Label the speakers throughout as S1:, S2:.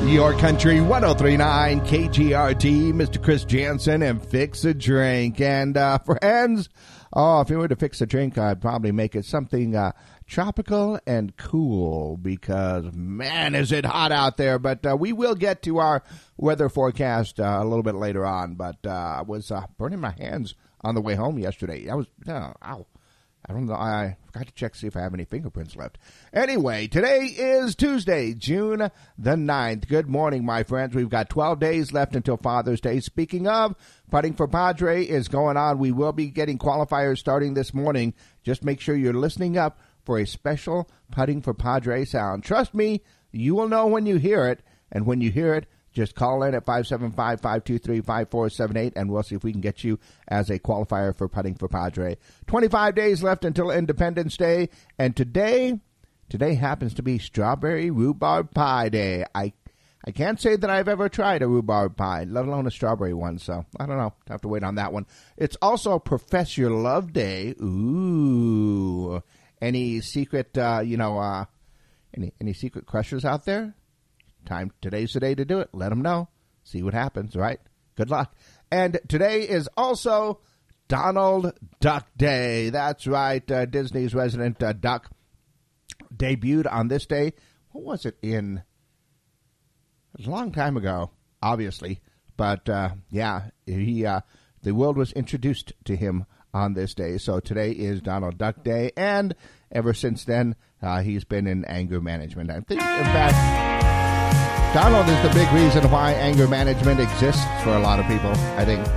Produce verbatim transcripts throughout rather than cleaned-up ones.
S1: Your Country one oh three point nine K G R T, Mister Chris Jansen, and Fix a Drink. And uh, friends, oh, if you were to fix a drink, I'd probably make it something uh, tropical and cool because, man, is it hot out there. But uh, we will get to our weather forecast uh, a little bit later on. But uh, I was uh, burning my hands on the way home yesterday. I was, uh, ow. I don't know. I forgot to check to see if I have any fingerprints left. Anyway, today is Tuesday, June the ninth. Good morning, my friends. We've got twelve days left until Father's Day. Speaking of, Putting for Padre is going on. We will be getting qualifiers starting this morning. Just make sure you're listening up for a special Putting for Padre sound. Trust me, you will know when you hear it. And when you hear it, just call in at five seven five, five two three, five four seven eight, and we'll see if we can get you as a qualifier for Putting for Padre. twenty-five days left until Independence Day, and today, today happens to be Strawberry Rhubarb Pie Day. I I can't say that I've ever tried a rhubarb pie, let alone a strawberry one, so I don't know. Have to wait on that one. It's also Profess Your Love Day. Ooh. Any secret, uh, you know, uh, any any secret crushers out there? Time today's the day to do it. Let them know. See what happens, right? Good luck. And today is also Donald Duck Day. That's right. Uh, Disney's resident uh, duck debuted on this day. What was it in? It was a long time ago, obviously. But, uh, yeah, he uh, the world was introduced to him on this day. So today is Donald Duck Day. And ever since then, uh, he's been in anger management. I think, in fact, Donald is the big reason why anger management exists for a lot of people, I think.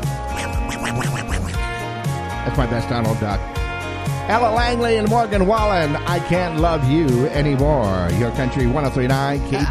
S1: That's my best Donald Duck. Ella Langley and Morgan Wallen, I Can't Love You Anymore. Your Country one oh three point nine K